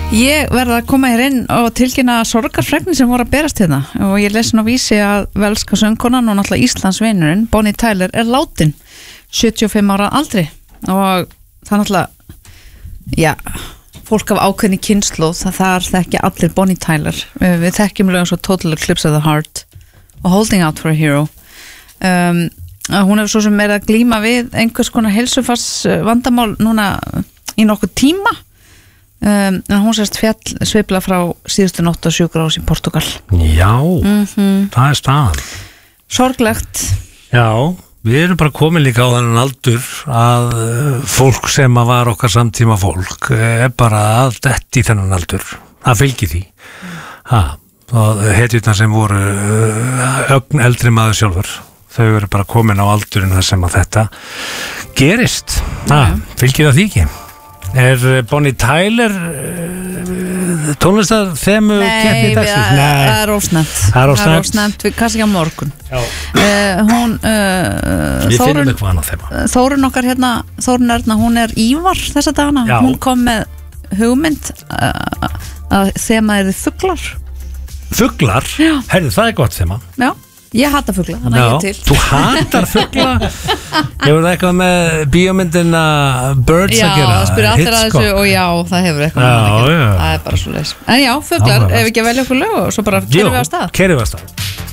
Ég verði að koma hér inn og tilkynna sorgarfregnir sem voru að berast hérna og ég lesin á vísi að velska söngkonan og náttúrulega Íslandsvinurinn Bonnie Tyler látin 75 ára aldri og það náttúrulega fólk af ákveðni kynslóð það þekki allir Bonnie Tyler við þekkjum lögum svo Total Eclipse of the Heart og Holding Out for a Hero hún hefur svo sem meira að glíma við einhvers konar heilsufars vandamál núna í nokkuð tíma en hún sérst sveifla frá síðustu nótt á sjúkrahús í Portugal. Já, það staðan. Sorglegt. Já, við erum bara komin líka á þennan aldur að fólk sem að var okkar samtíma fólk bara að detti í þennan aldur. Það fylgir því. Og hetjurnar sem voru ögn eldri maður sjálfur, þau eru bara komin á aldurinn þar sem að þetta gerist. Fylgir það því ekki? Bonnie Tyler tónlistar þemu keppni dagsins? Nei, það er ósnæmt við kannski á morgun hún við finnum eitthvað annað þema Þórun okkar hérna, Þórun Erna hún er Ívar þessa dagana, hún kom með hugmynd að þema er þið fuglar? Herðu, það er gott þema. Já, ég hata fugla, þannig að ég til. Þú hatar fugla? Hefur það eitthvað með bíómyndina Birds að gera? Já, það spyrir allir að þessu og já, það hefur eitthvað með að gera. Það er bara svo leys. En já, fuglar, ef við ekki að velja okkur lög og svo bara kerum við á stað.